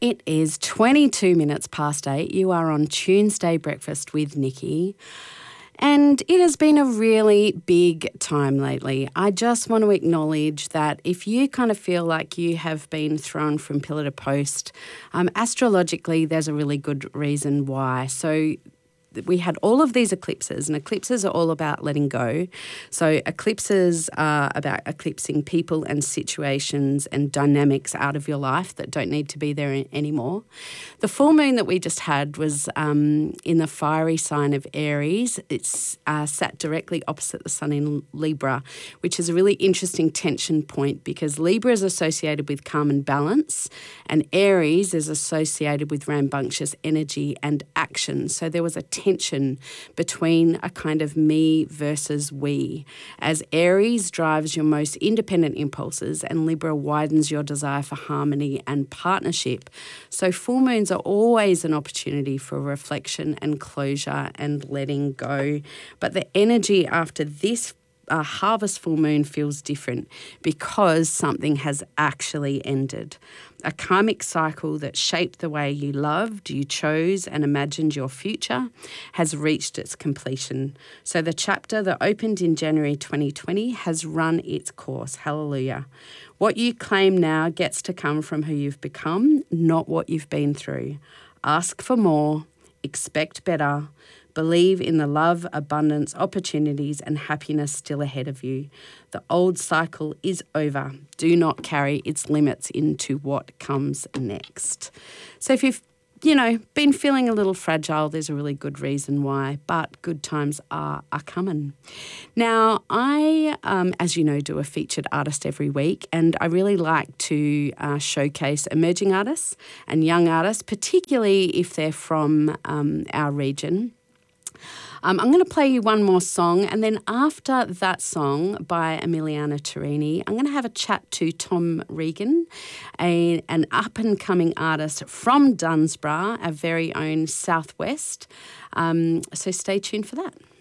It is 22 minutes past 8. You are on Tuesday Breakfast with Nikki. And it has been a really big time lately. I just want to acknowledge that if you kind of feel like you have been thrown from pillar to post, astrologically there's a really good reason why. So we had all of these eclipses, and eclipses are all about letting go. So eclipses are about eclipsing people and situations and dynamics out of your life that don't need to be there anymore. The full moon that we just had was in the fiery sign of Aries. It's sat directly opposite the sun in Libra, which is a really interesting tension point because Libra is associated with calm and balance, and Aries is associated with rambunctious energy and action. So there was a tension between a kind of me versus we, as Aries drives your most independent impulses and Libra widens your desire for harmony and partnership. So full moons are always an opportunity for reflection and closure and letting go. But the energy after this harvest full moon feels different because something has actually ended. A karmic cycle that shaped the way you loved, you chose and imagined your future has reached its completion. So the chapter that opened in January 2020 has run its course. Hallelujah. What you claim now gets to come from who you've become, not what you've been through. Ask for more, expect better, believe in the love, abundance, opportunities and happiness still ahead of you. The old cycle is over. Do not carry its limits into what comes next. So if you've been feeling a little fragile, there's a really good reason why, but good times are coming. Now, I, as you know, do a featured artist every week, and I really like to showcase emerging artists and young artists, particularly if they're from our region. I'm going to play you one more song, and then after that song by Emiliana Torini, I'm going to have a chat to Tom Regan, an up-and-coming artist from Dunsborough, our very own Southwest. So stay tuned for that.